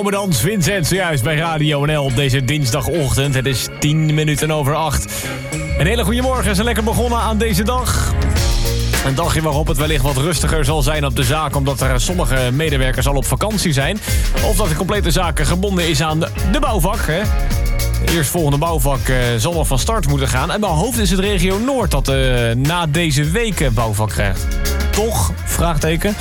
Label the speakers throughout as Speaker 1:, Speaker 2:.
Speaker 1: Zomerdans, Vincent, zojuist bij Radio NL op deze dinsdagochtend. Het is 10 minuten over 8. Een hele goede morgen, zijn lekker begonnen aan deze dag. Een dagje waarop het wellicht wat rustiger zal zijn op de zaak, omdat er sommige medewerkers al op vakantie zijn. Of dat de complete zaak gebonden is aan de bouwvak, hè. De eerstvolgende bouwvak zal nog van start moeten gaan. En bij hoofd is het regio Noord dat na deze week bouwvak krijgt. Toch? Vraagteken.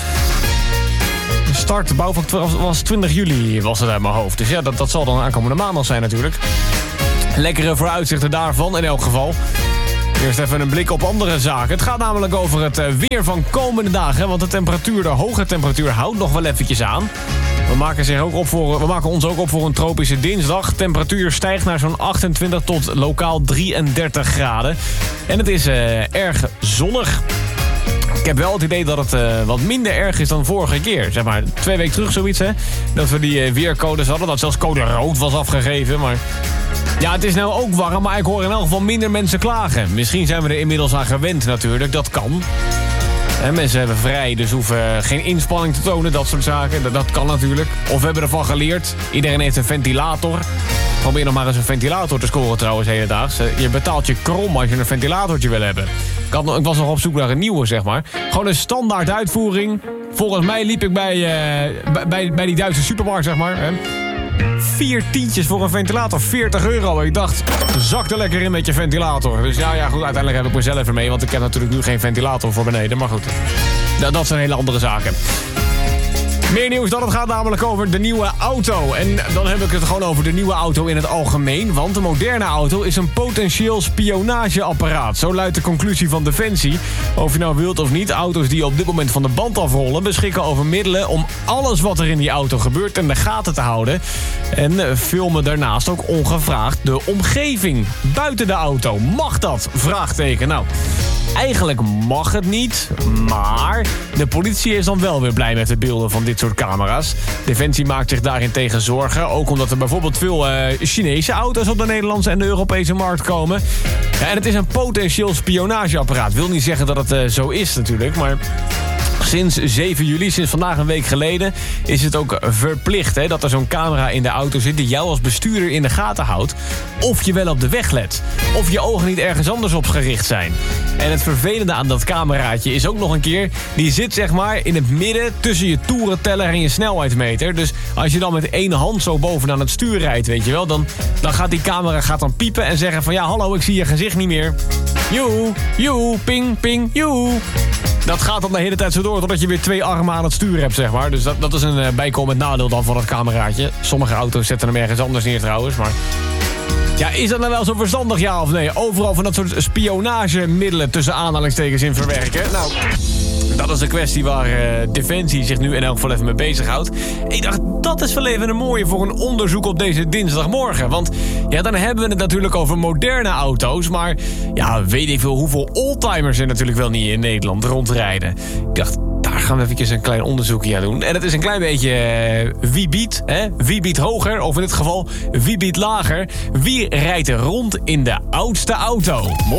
Speaker 1: De start bouwvak was 20 juli, was het uit mijn hoofd. Dus ja, dat zal dan aankomende maandag zijn natuurlijk. Lekkere vooruitzichten daarvan in elk geval. Eerst even een blik op andere zaken. Het gaat namelijk over het weer van komende dagen. Want de hoge temperatuur houdt nog wel eventjes aan. We maken ons ook op voor een tropische dinsdag. Temperatuur stijgt naar zo'n 28 tot lokaal 33 graden. En het is erg zonnig. Ik heb wel het idee dat het wat minder erg is dan vorige keer. Zeg maar 2 weken terug zoiets, hè. Dat we die weercodes hadden. Dat zelfs code rood was afgegeven, maar... Ja, het is nou ook warm, maar ik hoor in elk geval minder mensen klagen. Misschien zijn we er inmiddels aan gewend natuurlijk, dat kan. En mensen hebben vrij, dus hoeven geen inspanning te tonen, dat soort zaken. Dat kan natuurlijk. Of we hebben ervan geleerd. Iedereen heeft een ventilator. Probeer nog maar eens een ventilator te scoren trouwens hedendaags. Je betaalt je krom als je een ventilatortje wil hebben. Ik was nog op zoek naar een nieuwe, zeg maar. Gewoon een standaard uitvoering. Volgens mij liep ik bij die Duitse supermarkt, zeg maar. 4 tientjes voor een ventilator, €40. Ik dacht, zak er lekker in met je ventilator. Dus ja, goed, uiteindelijk heb ik mezelf ermee, want ik heb natuurlijk nu geen ventilator voor beneden. Maar goed, dat zijn hele andere zaken. Meer nieuws dan het gaat namelijk over de nieuwe auto. En dan heb ik het gewoon over de nieuwe auto in het algemeen. Want de moderne auto is een potentieel spionageapparaat. Zo luidt de conclusie van Defensie. Of je nou wilt of niet, auto's die op dit moment van de band afrollen... beschikken over middelen om alles wat er in die auto gebeurt in de gaten te houden. En filmen daarnaast ook ongevraagd de omgeving buiten de auto. Mag dat? Vraagteken. Nou, eigenlijk mag het niet, maar de politie is dan wel weer blij met de beelden van dit soort camera's. Defensie maakt zich daarentegen zorgen. Ook omdat er bijvoorbeeld veel Chinese auto's op de Nederlandse en de Europese markt komen. Ja, en het is een potentieel spionageapparaat. Wil niet zeggen dat het zo is natuurlijk, maar... Sinds 7 juli, sinds vandaag een week geleden, is het ook verplicht hè, dat er zo'n camera in de auto zit die jou als bestuurder in de gaten houdt. Of je wel op de weg let. Of je ogen niet ergens anders op gericht zijn. En het vervelende aan dat cameraatje is ook nog een keer, die zit zeg maar in het midden tussen je toerenteller en je snelheidsmeter. Dus als je dan met 1 hand zo bovenaan het stuur rijdt, weet je wel, dan gaat die camera piepen en zeggen van ja, hallo, ik zie je gezicht niet meer. Joe, ping, ping, joe. Dat gaat dan de hele tijd zo door totdat je weer 2 armen aan het stuur hebt, zeg maar. Dus dat is een bijkomend nadeel dan van het cameraatje. Sommige auto's zetten hem ergens anders neer trouwens, maar... Ja, is dat nou wel zo verstandig, ja of nee? Overal van dat soort spionagemiddelen tussen aanhalingstekens in verwerken. Nou, dat is de kwestie waar Defensie zich nu in elk geval even mee bezighoudt. Ik dacht, dat is wel even een mooie voor een onderzoek op deze dinsdagmorgen. Want ja, dan hebben we het natuurlijk over moderne auto's. Maar ja, weet ik veel hoeveel oldtimers er natuurlijk wel niet in Nederland rondrijden. Ik dacht, daar gaan we eventjes een klein onderzoekje aan doen. En het is een klein beetje wie biedt, hè? Wie biedt hoger, of in dit geval wie biedt lager. Wie rijdt er rond in de oudste auto?